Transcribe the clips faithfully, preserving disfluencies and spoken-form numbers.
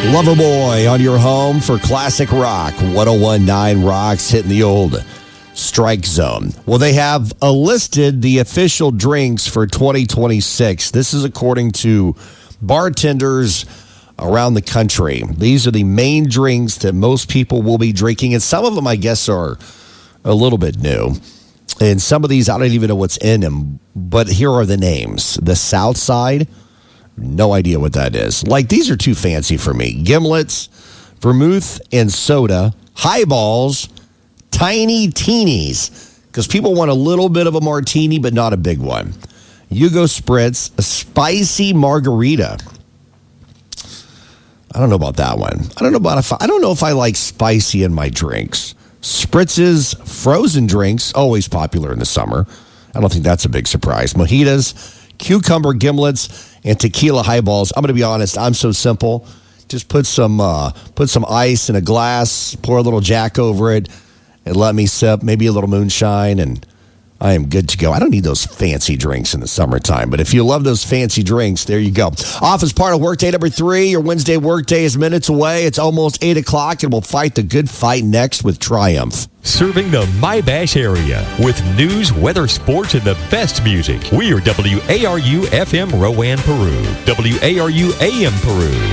Loverboy on your home for classic rock. one oh one point nine Rocks hitting the old strike zone. Well, they have uh, listed the official drinks for twenty twenty-six. This is according to bartenders around the country. These are the main drinks that most people will be drinking, and some of them, I guess, are a little bit new. And some of these, I don't even know what's in them, but here are the names. The South Side, no idea what that is. Like, these are too fancy for me. Gimlets, vermouth and soda, highballs, tiny teenies, because people want a little bit of a martini, but not a big one. Yugo Spritz, a spicy margarita. I don't know about that one. I don't know about if I, I don't know if I like spicy in my drinks. Spritz's frozen drinks, always popular in the summer. I don't think that's a big surprise. Mojitos, cucumber gimlets, and tequila highballs. I'm going to be honest, I'm so simple. Just put some uh, put some ice in a glass, pour a little Jack over it, and let me sip, maybe a little moonshine, and I am good to go. I don't need those fancy drinks in the summertime, but if you love those fancy drinks, there you go. Off as part of workday number three. Your Wednesday workday is minutes away. It's almost eight o'clock, and we'll fight the good fight next with Triumph. Serving the My-Bash area with news, weather, sports, and the best music. We are W A R U F M Rowan, Peru. W A R U A M Peru.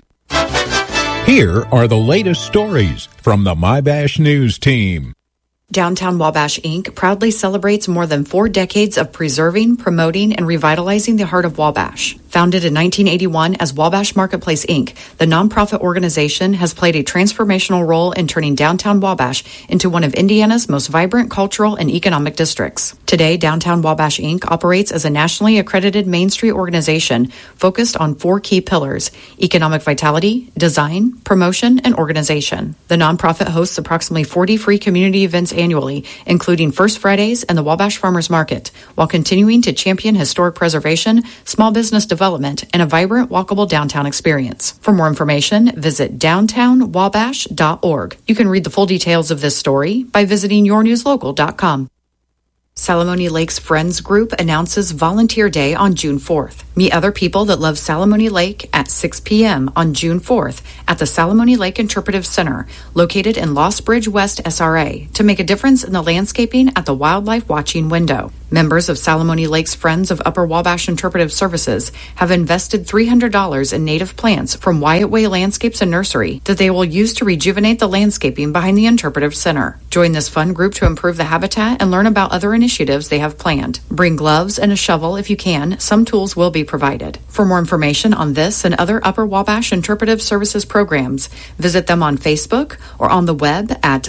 Here are the latest stories from the My-Bash News team. Downtown Wabash Incorporated proudly celebrates more than four decades of preserving, promoting, and revitalizing the heart of Wabash. Founded in nineteen eighty-one as Wabash Marketplace Incorporated, the nonprofit organization has played a transformational role in turning downtown Wabash into one of Indiana's most vibrant cultural and economic districts. Today, Downtown Wabash Incorporated operates as a nationally accredited Main Street organization focused on four key pillars: economic vitality, design, promotion, and organization. The nonprofit hosts approximately forty free community events annually, including First Fridays and the Wabash Farmers Market, while continuing to champion historic preservation, small business development, and a vibrant, walkable downtown experience. For more information, visit downtown wabash dot org. You can read the full details of this story by visiting your news local dot com. Salamone Lake's Friends Group announces Volunteer Day on June fourth. Meet other people that love Salamone Lake at six p.m. on June fourth at the Salamone Lake Interpretive Center, located in Lost Bridge West S R A, to make a difference in the landscaping at the wildlife watching window. Members of Salamone Lake's Friends of Upper Wabash Interpretive Services have invested three hundred dollars in native plants from Wyatt Way Landscapes and Nursery that they will use to rejuvenate the landscaping behind the Interpretive Center. Join this fun group to improve the habitat and learn about other initiatives they have planned. Bring gloves and a shovel if you can. Some tools will be provided. For more information on this and other Upper Wabash Interpretive Services programs, visit them on Facebook or on the web at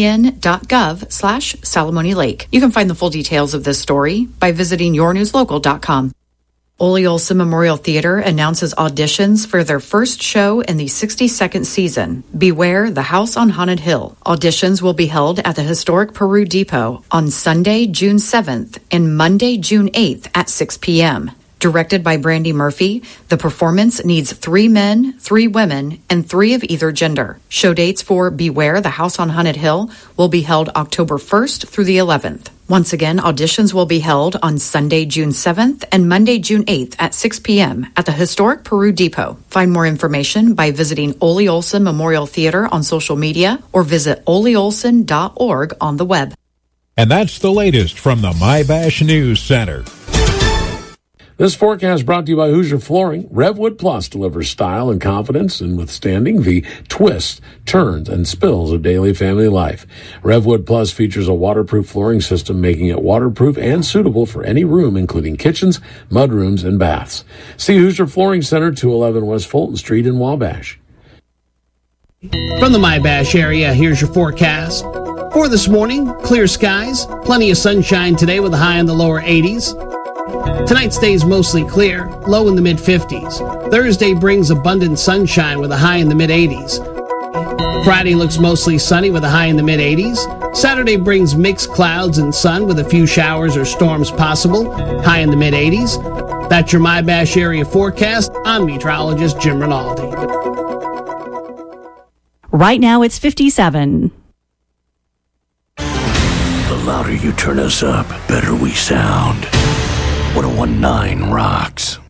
in.gov slash Salamone Lake. You can find the full details of this story by visiting your news local dot com. Ole Olson Memorial Theater announces auditions for their first show in the sixty-second season, Beware the House on Haunted Hill. Auditions will be held at the historic Peru Depot on Sunday, June seventh and Monday, June eighth at six p.m. Directed by Brandy Murphy, the performance needs three men, three women, and three of either gender. Show dates for Beware the House on Haunted Hill will be held October first through the eleventh. Once again, auditions will be held on Sunday, June seventh and Monday, June eighth at six p.m. at the historic Peru Depot. Find more information by visiting Ole Olson Memorial Theater on social media or visit ole olson dot org on the web. And that's the latest from the My-Bash News Center. This forecast brought to you by Hoosier Flooring. Revwood Plus delivers style and confidence in withstanding the twists, turns, and spills of daily family life. Revwood Plus features a waterproof flooring system, making it waterproof and suitable for any room, including kitchens, mudrooms, and baths. See Hoosier Flooring Center, two eleven West Fulton Street in Wabash. From the My-Bash area, here's your forecast. For this morning, clear skies, plenty of sunshine today with a high in the lower eighties. Tonight stays mostly clear, low in the mid-fifties. Thursday brings abundant sunshine with a high in the mid-eighties. Friday looks mostly sunny with a high in the mid-eighties. Saturday brings mixed clouds and sun with a few showers or storms possible, high in the mid-eighties. That's your My-Bash area forecast. I'm meteorologist Jim Rinaldi. Right now it's fifty-seven. The louder you turn us up, better we sound. one oh one point nine Rocks.